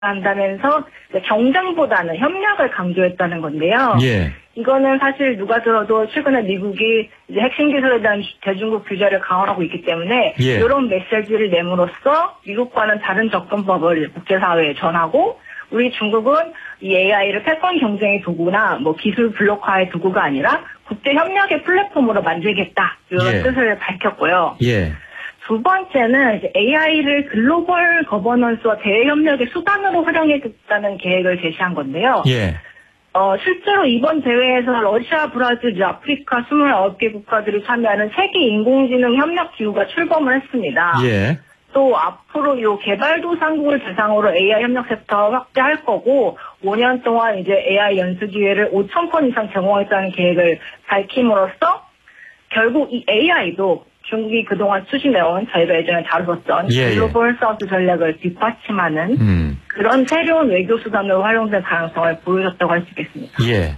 한다면서 경쟁보다는 협력을 강조했다는 건데요. 예. 이거는 사실 누가 들어도 최근에 미국이 이제 핵심 기술에 대한 대중국 규제를 강화하고 있기 때문에 예. 이런 메시지를 내므로써 미국과는 다른 접근법을 국제사회에 전하고 우리 중국은 이 AI를 패권 경쟁의 도구나 뭐 기술 블록화의 도구가 아니라 국제 협력의 플랫폼으로 만들겠다 이런 예. 뜻을 밝혔고요. 예. 두 번째는 이제 AI를 글로벌 거버넌스와 대외 협력의 수단으로 활용하겠다는 계획을 제시한 건데요. 예. 실제로 이번 대회에서 러시아, 브라질, 아프리카 29개 국가들이 참여하는 세계 인공지능 협력 기구가 출범을 했습니다. 예. 또 앞으로 이 개발도상국을 대상으로 AI 협력 섹터 확대할 거고 5년 동안 이제 AI 연수 기회를 5,000건 이상 제공하겠다는 계획을 밝힘으로써 결국 이 AI도 중국이 그동안 수신해온 저희가 예전에 다뤘었던 글로벌 사우스 전략을 뒷받침하는 그런 새로운 외교 수단으로 활용될 가능성을 보여줬다고 할 수 있겠습니다. 예.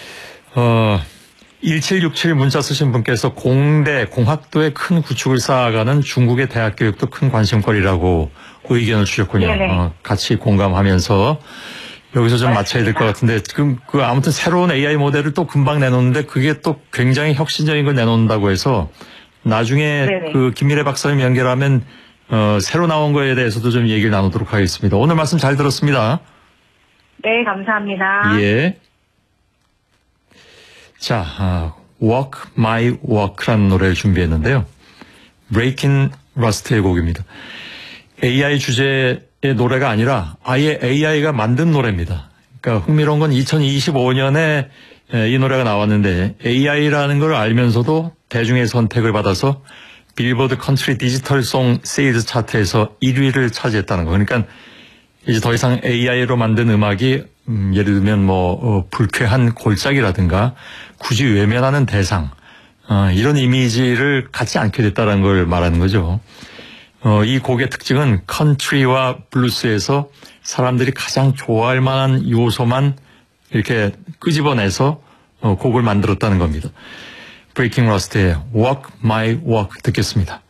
1767 문자 쓰신 분께서 공학도에 큰 구축을 쌓아가는 중국의 대학 교육도 큰 관심거리라고 의견을 주셨군요. 같이 공감하면서 여기서 좀 맞춰야 될 것 같은데 지금 아무튼 새로운 AI 모델을 또 금방 내놓는데 그게 또 굉장히 혁신적인 걸 내놓는다고 해서 나중에 김미래 박사님 연결하면 새로 나온 거에 대해서도 좀 얘기를 나누도록 하겠습니다. 오늘 말씀 잘 들었습니다. 네, 감사합니다. 예. 자, Walk My Walk라는 노래를 준비했는데요. Breaking Rust의 곡입니다. AI 주제의 노래가 아니라 아예 AI가 만든 노래입니다. 그러니까 흥미로운 건 2025년에 이 노래가 나왔는데 AI라는 걸 알면서도 대중의 선택을 받아서 빌보드 컨트리 디지털 송 세일즈 차트에서 1위를 차지했다는 거. 그러니까 이제 더 이상 AI로 만든 음악이 예를 들면 불쾌한 골짜기라든가 굳이 외면하는 대상 이런 이미지를 갖지 않게 됐다는 걸 말하는 거죠. 이 곡의 특징은 컨트리와 블루스에서 사람들이 가장 좋아할 만한 요소만 이렇게 끄집어내서 곡을 만들었다는 겁니다. 브레이킹 러스트의 Walk My Walk 듣겠습니다.